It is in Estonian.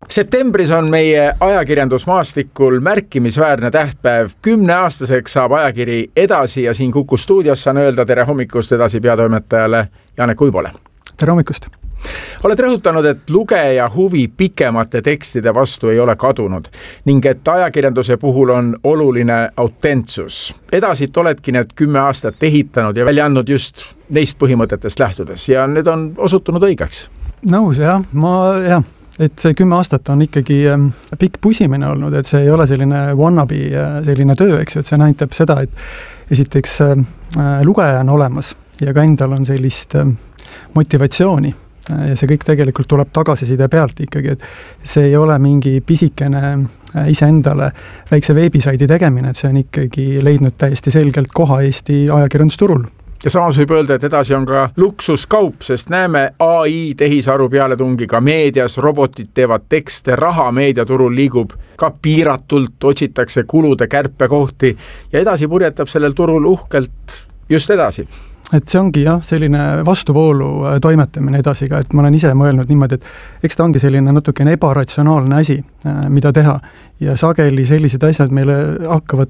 Septembris on meie ajakirjandusmaastikul märkimisväärne tähtpäev. 10-aastaseks saab ajakiri Edasi ja siin Kuku stuudios saan öelda tere hommikust Edasi peatoimetajale Janek Uibole. Tere hommikust! Oled rõhutanud, et lugeja huvi pikemate tekstide vastu ei ole kadunud ning et ajakirjanduse puhul on oluline autentsus. Edasit oledki need 10 aastat ehitanud ja välja andnud just neist põhimõtetest lähtudes ja need on osutunud õigeks. Nõus, et see 10 aastat on ikkagi pikk pusimine olnud, et see ei ole selline wannabe selline töö, eks ju, et see näitab seda, et esiteks lugeja on olemas ja ka endal on sellist motivatsiooni ja see kõik tegelikult tuleb tagasiside pealt ikkagi, et see ei ole mingi pisikene iseendale väikse veebisaidi tegemine, et see on ikkagi leidnud täiesti selgelt koha Eesti ajakirjandusturul. Ja samas võib öelda, et Edasi on ka luksuskaup, sest näeme AI tehisaru pealetungi ka meedias, robotid teevad tekste, raha meediaturul liigub ka piiratult, otsitakse kulude kärpekohti ja Edasi purjetab sellel turul uhkelt just edasi. Et see ongi selline vastuvoolu toimetamine Edasiga, et ma olen ise mõelnud niimoodi, et eks ta ongi selline natukene ebaratsionaalne asi, mida teha ja sageli sellised asjad meile hakkavad